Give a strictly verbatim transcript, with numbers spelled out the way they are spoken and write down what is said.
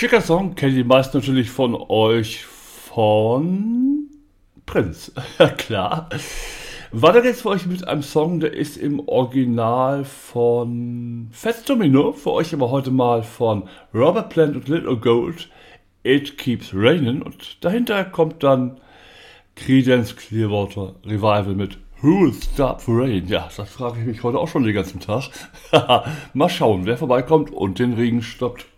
Schicker Song, kennen die meisten natürlich von euch von Prince. Ja klar. Weiter geht's für euch mit einem Song, der ist im Original von Fats Domino, für euch aber heute mal von Robert Plant und Little Gold, It Keeps Raining, und dahinter kommt dann Creedence Clearwater Revival mit Who Will Stop the Rain? Ja, das frage ich mich heute auch schon den ganzen Tag. Mal schauen, wer vorbeikommt und den Regen stoppt.